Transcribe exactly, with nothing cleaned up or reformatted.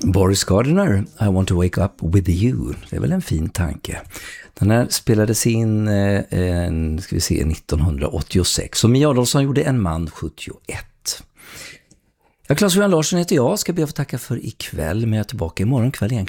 Boris Gardiner, I want to wake up with you. Det är väl en fin tanke. Den här spelades in eh, ska vi se, nittonhundraåttiosex. Och Mia Adolfsson gjorde En man sjuttioett. Ja, Claes Johan Larsson heter jag. Ska be att få tacka för ikväll. Men jag är tillbaka imorgon kväll igen.